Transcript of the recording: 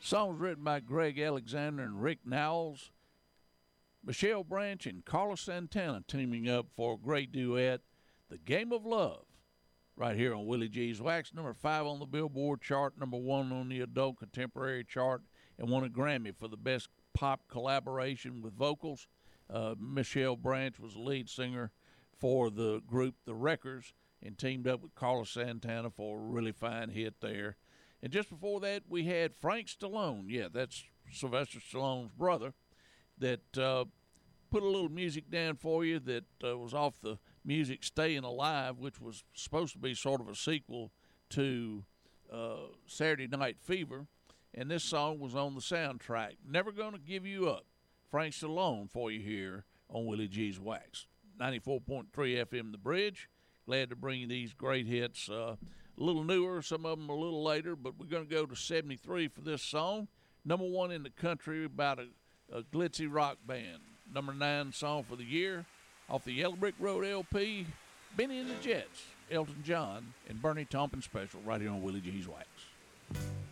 Songs written by Greg Alexander and Rick Nowles. Michelle Branch and Carlos Santana teaming up for a great duet, The Game of Love, right here on Willie G's Wax. Number 5 on the Billboard chart, number 1 on the Adult Contemporary chart, and won a Grammy for the best pop collaboration with vocals. Michelle Branch was the lead singer for the group The Wreckers and teamed up with Carlos Santana for a really fine hit there. And just before that, we had Frank Stallone. Yeah, that's Sylvester Stallone's brother, that put a little music down for you that was off the music Staying Alive, which was supposed to be sort of a sequel to Saturday Night Fever. And this song was on the soundtrack. Never Gonna Give You Up. Frank Stallone for you here on Willie G's Wax. 94.3 FM The Bridge. Glad to bring you these great hits. A little newer, some of them a little later, but we're going to go to 73 for this song. Number 1 in the country, about a glitzy rock band. Number 9 song for the year. Off the Yellow Brick Road LP, Benny and the Jets, Elton John, and Bernie Taupin special right here on Willie G's Wax.